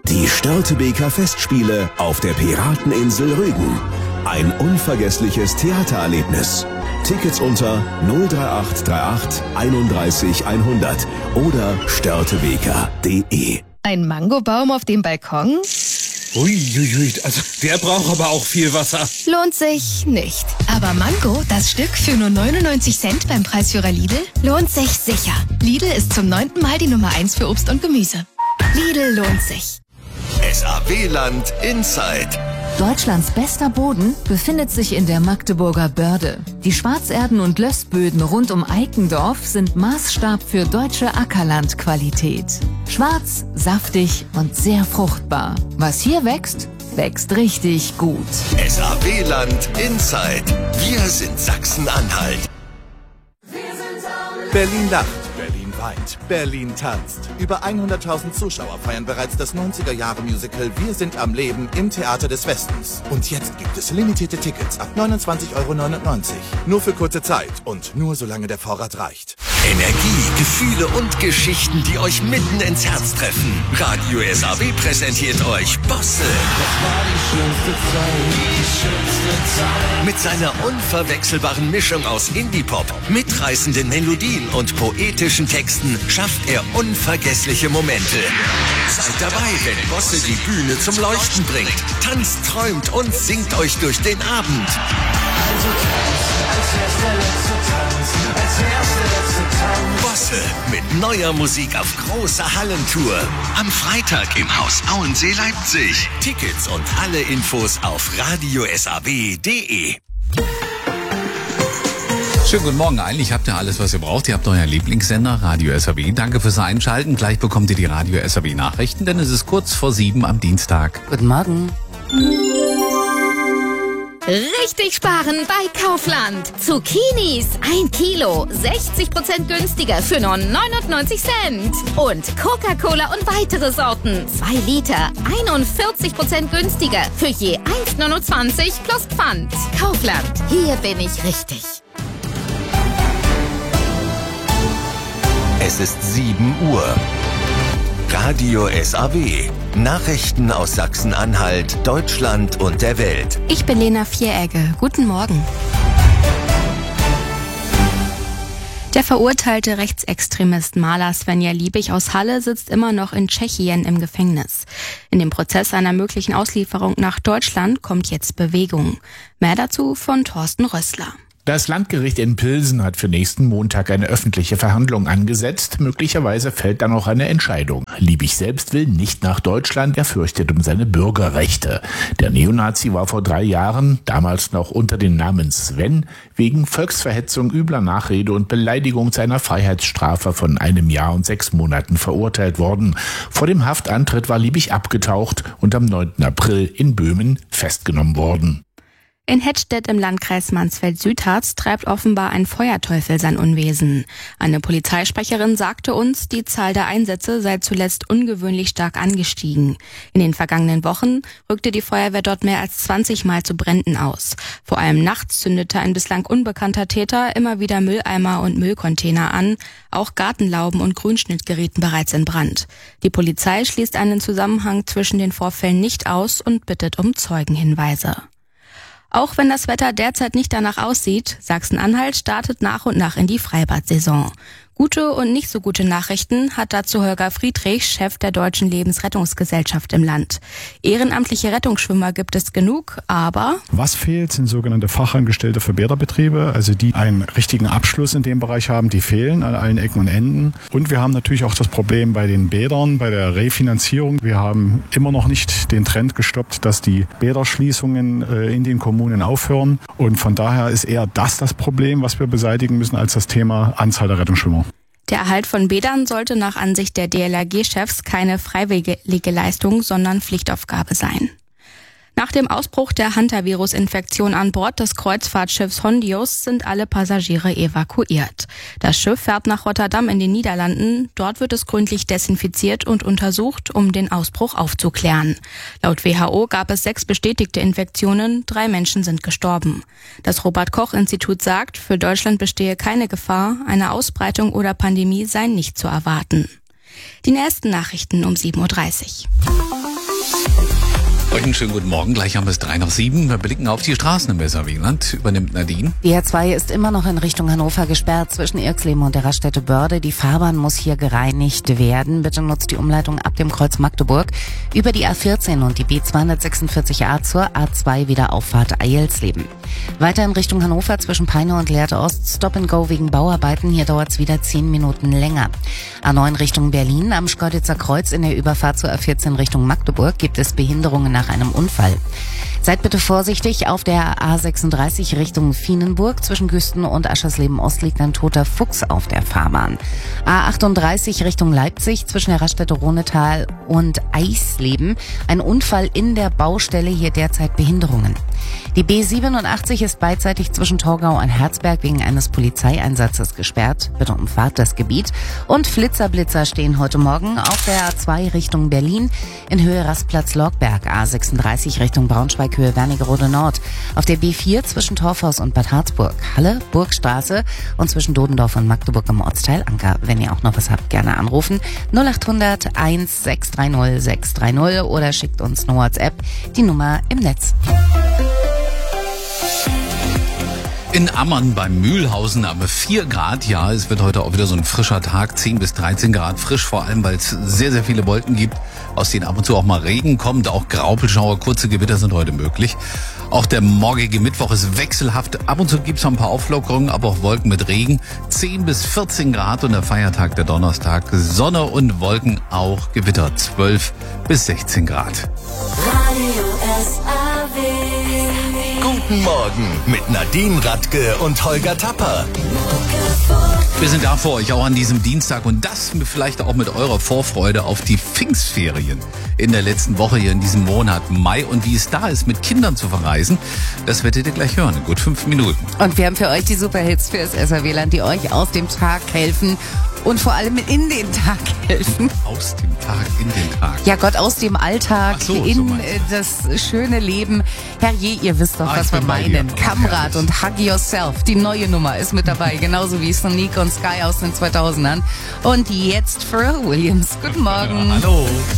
Die Störtebeker Festspiele auf der Pirateninsel Rügen. Ein unvergessliches Theatererlebnis. Tickets unter 03838 31 100 oder störtebeker.de. Ein Mangobaum auf dem Balkon? Uiuiui, also der braucht aber auch viel Wasser. Lohnt sich nicht. Aber Mango, das Stück für nur 99 Cent beim Preisführer Lidl, lohnt sich sicher. Lidl ist zum 9. Mal die Nummer 1 für Obst und Gemüse. Lidl lohnt sich. SAW-Land Inside. Deutschlands bester Boden befindet sich in der Magdeburger Börde. Die Schwarzerden- und Lössböden rund um Eikendorf sind Maßstab für deutsche Ackerlandqualität. Schwarz, saftig und sehr fruchtbar. Was hier wächst, wächst richtig gut. SAW-Land Inside. Wir sind Sachsen-Anhalt. Berlin lacht, Berlin weint, Berlin tanzt. Über 100.000 Zuschauer feiern bereits das 90er-Jahre-Musical Wir sind am Leben im Theater des Westens. Und jetzt gibt es limitierte Tickets ab 29,99 €. Nur für kurze Zeit und nur solange der Vorrat reicht. Energie, Gefühle und Geschichten, die euch mitten ins Herz treffen. Radio SAW präsentiert euch Bosse. Mit seiner unverwechselbaren Mischung aus Indie-Pop, mitreißenden Melodien und poetischen Texten schafft er unvergessliche Momente. Seid dabei, wenn Bosse die Bühne zum Leuchten bringt, tanzt, träumt und singt euch durch den Abend. Bosse mit neuer Musik auf großer Hallentour. Am Freitag im Haus Auensee Leipzig. Tickets und alle Infos auf radiosaw.de. Schönen guten Morgen. Eigentlich habt ihr alles, was ihr braucht. Ihr habt euren Lieblingssender Radio SAW. Danke fürs Einschalten. Gleich bekommt ihr die Radio SAW Nachrichten, denn es ist kurz vor 7 am Dienstag. Guten Morgen. Richtig sparen bei Kaufland. Zucchinis 1 Kilo, 60% günstiger für nur 99 Cent. Und Coca-Cola und weitere Sorten, 2 Liter, 41% günstiger für je 1,29 plus Pfand. Kaufland, hier bin ich richtig. Es ist 7 Uhr. Radio SAW. Nachrichten aus Sachsen-Anhalt, Deutschland und der Welt. Ich bin Lena Vieregge. Guten Morgen. Der verurteilte Rechtsextremist Maler Svenja Liebig aus Halle sitzt immer noch in Tschechien im Gefängnis. In dem Prozess einer möglichen Auslieferung nach Deutschland kommt jetzt Bewegung. Mehr dazu von Thorsten Rössler. Das Landgericht in Pilsen hat für nächsten Montag eine öffentliche Verhandlung angesetzt. Möglicherweise fällt dann auch eine Entscheidung. Liebig selbst will nicht nach Deutschland. Er fürchtet um seine Bürgerrechte. Der Neonazi war vor 3 Jahren, damals noch unter dem Namen Sven, wegen Volksverhetzung, übler Nachrede und Beleidigung zu einer Freiheitsstrafe von 1 Jahr und 6 Monaten verurteilt worden. Vor dem Haftantritt war Liebig abgetaucht und am 9. April in Böhmen festgenommen worden. In Hettstedt im Landkreis Mansfeld-Südharz treibt offenbar ein Feuerteufel sein Unwesen. Eine Polizeisprecherin sagte uns, die Zahl der Einsätze sei zuletzt ungewöhnlich stark angestiegen. In den vergangenen Wochen rückte die Feuerwehr dort mehr als 20 Mal zu Bränden aus. Vor allem nachts zündete ein bislang unbekannter Täter immer wieder Mülleimer und Müllcontainer an. Auch Gartenlauben und Grünschnitt gerieten bereits in Brand. Die Polizei schließt einen Zusammenhang zwischen den Vorfällen nicht aus und bittet um Zeugenhinweise. Auch wenn das Wetter derzeit nicht danach aussieht, Sachsen-Anhalt startet nach und nach in die Freibad-Saison. Gute und nicht so gute Nachrichten hat dazu Holger Friedrich, Chef der Deutschen Lebensrettungsgesellschaft im Land. Ehrenamtliche Rettungsschwimmer gibt es genug, aber... Was fehlt, sind sogenannte Fachangestellte für Bäderbetriebe, also die einen richtigen Abschluss in dem Bereich haben, die fehlen an allen Ecken und Enden. Und wir haben natürlich auch das Problem bei den Bädern, bei der Refinanzierung. Wir haben immer noch nicht den Trend gestoppt, dass die Bäderschließungen in den Kommunen aufhören. Und von daher ist eher das Problem, was wir beseitigen müssen, als das Thema Anzahl der Rettungsschwimmer. Der Erhalt von Bädern sollte nach Ansicht der DLRG-Chefs keine freiwillige Leistung, sondern Pflichtaufgabe sein. Nach dem Ausbruch der Hantavirus-Infektion an Bord des Kreuzfahrtschiffs Hondius sind alle Passagiere evakuiert. Das Schiff fährt nach Rotterdam in den Niederlanden. Dort wird es gründlich desinfiziert und untersucht, um den Ausbruch aufzuklären. Laut WHO gab es 6 bestätigte Infektionen, 3 Menschen sind gestorben. Das Robert-Koch-Institut sagt, für Deutschland bestehe keine Gefahr, eine Ausbreitung oder Pandemie sei nicht zu erwarten. Die nächsten Nachrichten um 7:30 Uhr. euch einen schönen guten Morgen. Gleich haben wir es 6:03. Wir blicken auf die Straßen im Weserwieland. Übernimmt Nadine. Die R2 ist immer noch in Richtung Hannover gesperrt zwischen Irxleben und der Raststätte Börde. Die Fahrbahn muss hier gereinigt werden. Bitte nutzt die Umleitung ab dem Kreuz Magdeburg über die A14 und die B246a zur A2 Wiederauffahrt Eilsleben. Weiter in Richtung Hannover zwischen Peine und Lehrte Ost. Stop and Go wegen Bauarbeiten. Hier dauert es wieder 10 Minuten länger. A9 Richtung Berlin am Schkeuditzer Kreuz in der Überfahrt zur A14 Richtung Magdeburg gibt es Behinderungen nach einem Unfall. Seid bitte vorsichtig, auf der A36 Richtung Vienenburg. Zwischen Güsten und Aschersleben-Ost liegt ein toter Fuchs auf der Fahrbahn. A38 Richtung Leipzig zwischen der Raststätte Ronetal und Eisleben. Ein Unfall in der Baustelle, hier derzeit Behinderungen. Die B87 ist beidseitig zwischen Torgau und Herzberg wegen eines Polizeieinsatzes gesperrt. Bitte umfahrt das Gebiet. Und Flitzer stehen heute Morgen auf der A2 Richtung Berlin in Höhe Rastplatz Lorgberg. A36 Richtung Braunschweig Höhe Wernigerode Nord. Auf der B4 zwischen Torfhaus und Bad Harzburg. Halle, Burgstraße und zwischen Dodendorf und Magdeburg im Ortsteil Anker. Wenn ihr auch noch was habt, gerne anrufen. 0800 1630 630 oder schickt uns eine WhatsApp. Die Nummer im Netz. In Ammann beim Mühlhausen aber 4 Grad. Ja, es wird heute auch wieder so ein frischer Tag. 10 bis 13 Grad frisch, vor allem weil es sehr, sehr viele Wolken gibt, aus denen ab und zu auch mal Regen kommt. Auch Graupelschauer, kurze Gewitter sind heute möglich. Auch der morgige Mittwoch ist wechselhaft. Ab und zu gibt es noch ein paar Auflockerungen, aber auch Wolken mit Regen. 10 bis 14 Grad und der Feiertag, der Donnerstag. Sonne und Wolken, auch Gewitter. 12 bis 16 Grad. Radio SAW. Guten Morgen mit Nadine Radke und Holger Tapper. Wir sind da für euch auch an diesem Dienstag und das vielleicht auch mit eurer Vorfreude auf die Pfingstferien in der letzten Woche hier in diesem Monat Mai. Und wie es da ist, mit Kindern zu verreisen, das werdet ihr gleich hören in gut 5 Minuten. Und wir haben für euch die Superhits fürs SAW-Land, die euch aus dem Tag helfen. Und vor allem in den Tag helfen. Aus dem Tag in den Tag. Ja Gott, aus dem Alltag in das schöne Leben. Herrje, ihr wisst doch, was wir meinen. Kamrat und Hug Yourself. Die neue Nummer ist mit dabei. Genauso wie Sonic und Sky aus den 2000ern. Und jetzt Pharrell Williams. Guten Morgen. Ja, hallo.